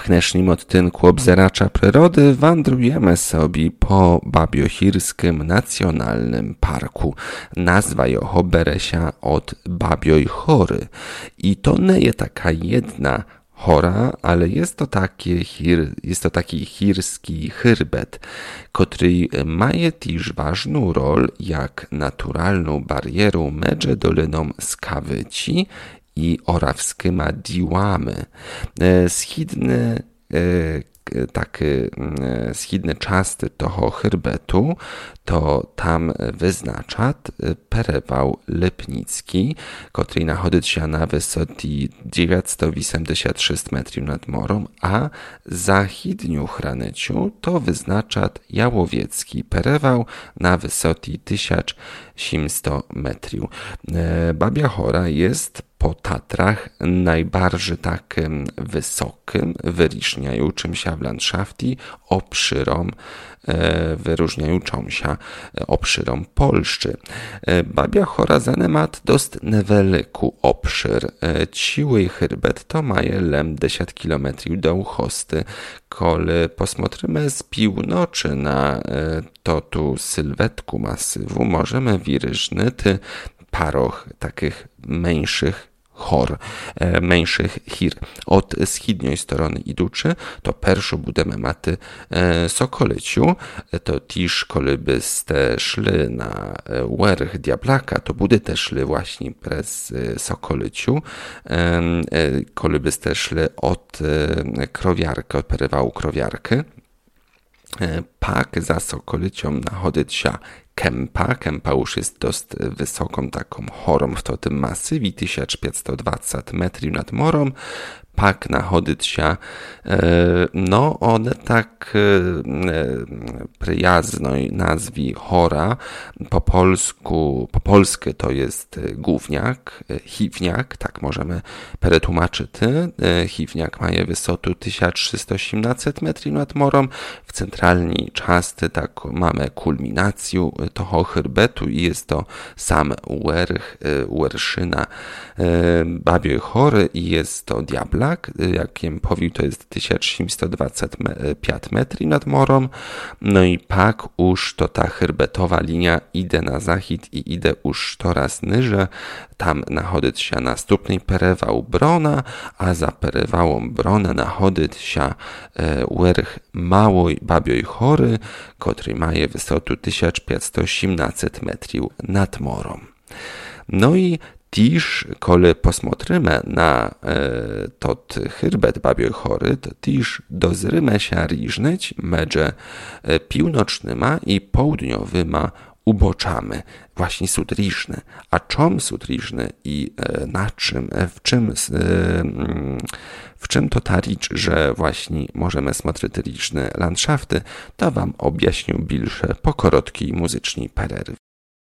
dnešním odtynku Obzeracza Przyrody wędrujemy sobie po Babiochirskim Nacjonalnym Parku. Nazwa jeho bere się od Babioj Hory. I to nie jest taka jedna hora, ale jest to taki chirski chrbet, który ma też ważną rolę jak naturalną barierą między Doliną Skawyci i orawskimi Diłami. Schidne częsty toho chyrbetu to tam wyznaczat perewał Lipnicki, który znajduje się na wysokości 986 metrów nad morem, a zachidniu chraneciu to wyznaczat Jałowiecki perewał na wysokości 1700 metrów. Babia Hora jest po Tatrach najbardziej takim wysokim, wyróżniającym się w landschaftie obszyrom, wyróżniającą się obszyrom Polszczy. Babia Hora zanemat dost neveliký obszyr. Ciły chrbet to maje lem 10 km do uchosty. Kole posmotrymy z północy na to tu sylwetku masywu, możemy wyryżnyć paroch takich mniejszych mniejszych hir. Od wschodniej strony idący, to pierwszy budemy maty Sokolyciu, to też kolibyste szli na werch Diablaka, to bude też szli właśnie przez Sokolyciu, kolibyste szli od Krowiarki, od perywału Krowiarki. Pak za Sokolycią znajduje się Kępa. Kępa już jest dość wysoką taką horą w tym masywie, 1520 metrów nad morem. Pak znajduje się, no one tak przyjaznej nazwie hora, po polsku to jest gówniak, chiwniak, tak możemy przetłumaczyć. Chiwniak ma wysokość 1318 metrów nad morem. W centralnej części tak mamy kulminację toho chyrbetu i jest to sam werszyna Babioj Hory i jest to Diablak, jak jem powił, to jest 1725 metrów nad morem. No i pak już to ta chyrbetowa linia idzie na zachód i idzie już coraz niżej. Tam znajduje się następny perewał Brona, a za perewałą Brona znajduje się werch Małej Babioj Hory, który ma wysokość 1518 metrów nad morem. No i też, kole posmotrymy na tot chyrbet Babioj Hory, to też dozrymy się różnić między północnymi i południowymi uboczami. Właśnie są różne. A czym są różne i na czym, w czym to ta rzecz, że właśnie możemy smotrzyć różne landschafty, to wam objaśnię bliższe po krótkiej muzycznej przerwie.